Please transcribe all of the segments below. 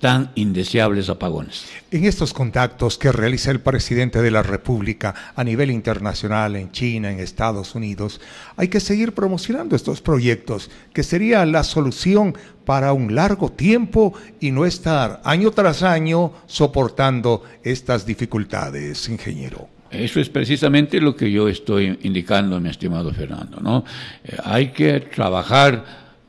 tan indeseables apagones. En estos contactos que realiza el presidente de la República a nivel internacional, en China, en Estados Unidos, hay que seguir promocionando estos proyectos, que sería la solución para un largo tiempo y no estar año tras año soportando estas dificultades, ingeniero. Eso es precisamente lo que yo estoy indicando, mi estimado Fernando, ¿no? Hay que trabajar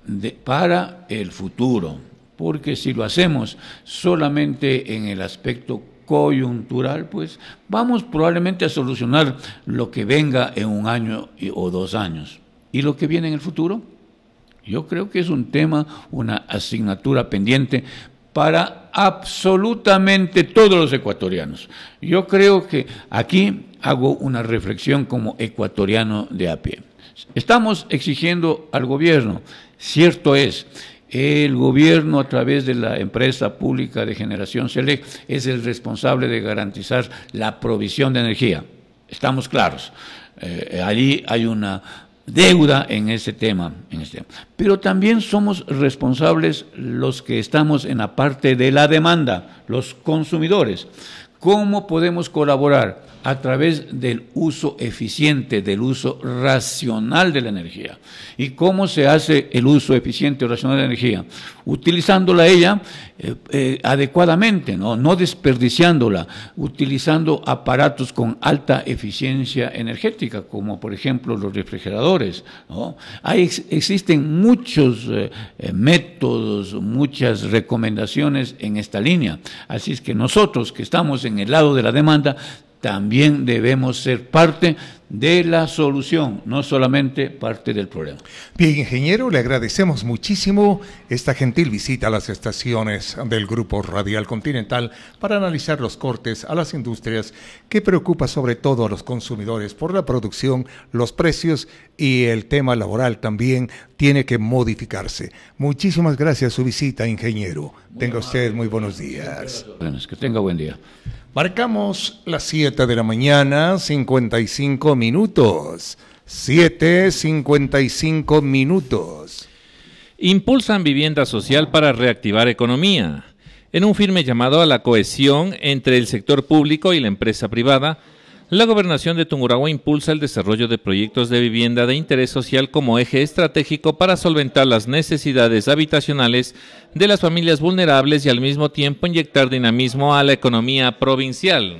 para el futuro, porque si lo hacemos solamente en el aspecto coyuntural, pues vamos probablemente a solucionar lo que venga en un año o 2 años. ¿Y lo que viene en el futuro? Yo creo que es un tema, una asignatura pendiente para absolutamente todos los ecuatorianos. Yo creo que aquí hago una reflexión como ecuatoriano de a pie. Estamos exigiendo al gobierno, cierto es, el gobierno a través de la empresa pública de generación SELEC es el responsable de garantizar la provisión de energía. Estamos claros, allí hay una deuda en ese tema, pero también somos responsables los que estamos en la parte de la demanda, los consumidores. ¿Cómo podemos colaborar? A través del uso eficiente, del uso racional de la energía. ¿Y cómo se hace el uso eficiente o racional de la energía? Utilizándola ella adecuadamente, no desperdiciándola, utilizando aparatos con alta eficiencia energética, como por ejemplo los refrigeradores, ¿no? Existen muchos métodos, muchas recomendaciones en esta línea. Así es que nosotros que estamos en el lado de la demanda, también debemos ser parte de la solución, no solamente parte del problema. Bien, ingeniero, le agradecemos muchísimo esta gentil visita a las estaciones del Grupo Radial Continental para analizar los cortes a las industrias que preocupa sobre todo a los consumidores por la producción, los precios y el tema laboral también tiene que modificarse. Muchísimas gracias por su visita, ingeniero. Tenga usted muy buenos días. Que tenga buen día. Marcamos las 7 de la mañana, 55 minutos. 7:55 minutos. Impulsan vivienda social para reactivar economía. En un firme llamado a la cohesión entre el sector público y la empresa privada, la Gobernación de Tungurahua impulsa el desarrollo de proyectos de vivienda de interés social como eje estratégico para solventar las necesidades habitacionales de las familias vulnerables y al mismo tiempo inyectar dinamismo a la economía provincial.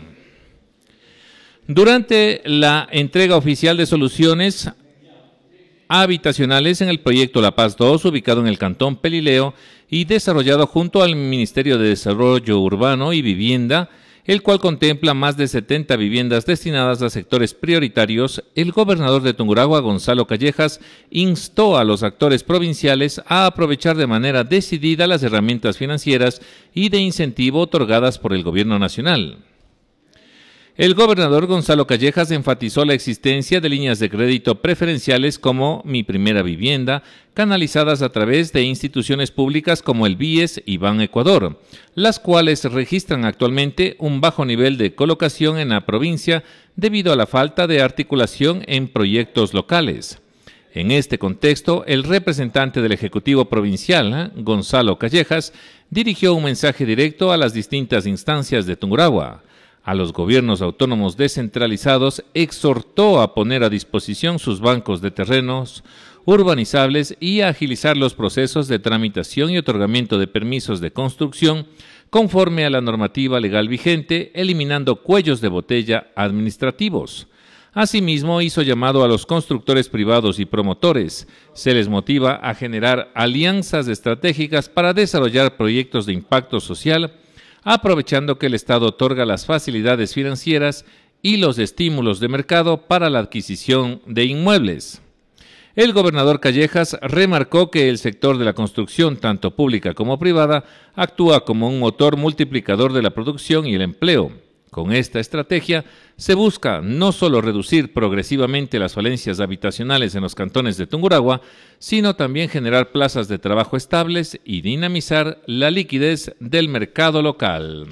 Durante la entrega oficial de soluciones habitacionales en el proyecto La Paz 2, ubicado en el Cantón Pelileo y desarrollado junto al Ministerio de Desarrollo Urbano y Vivienda, el cual contempla más de 70 viviendas destinadas a sectores prioritarios, el gobernador de Tungurahua, Gonzalo Callejas, instó a los actores provinciales a aprovechar de manera decidida las herramientas financieras y de incentivo otorgadas por el gobierno nacional. El gobernador Gonzalo Callejas enfatizó la existencia de líneas de crédito preferenciales como Mi Primera Vivienda, canalizadas a través de instituciones públicas como el BIES y Ban Ecuador, las cuales registran actualmente un bajo nivel de colocación en la provincia debido a la falta de articulación en proyectos locales. En este contexto, el representante del Ejecutivo Provincial, Gonzalo Callejas, dirigió un mensaje directo a las distintas instancias de Tungurahua. A los gobiernos autónomos descentralizados exhortó a poner a disposición sus bancos de terrenos urbanizables y a agilizar los procesos de tramitación y otorgamiento de permisos de construcción conforme a la normativa legal vigente, eliminando cuellos de botella administrativos. Asimismo, hizo llamado a los constructores privados y promotores. Se les motiva a generar alianzas estratégicas para desarrollar proyectos de impacto social, aprovechando que el Estado otorga las facilidades financieras y los estímulos de mercado para la adquisición de inmuebles. El gobernador Callejas remarcó que el sector de la construcción, tanto pública como privada, actúa como un motor multiplicador de la producción y el empleo. Con esta estrategia se busca no solo reducir progresivamente las falencias habitacionales en los cantones de Tungurahua, sino también generar plazas de trabajo estables y dinamizar la liquidez del mercado local.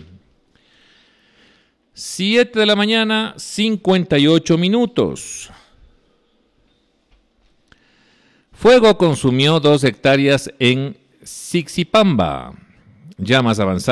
7 de la mañana, 58 minutos. Fuego consumió 2 hectáreas en Sixipamba. Llamas avanzadas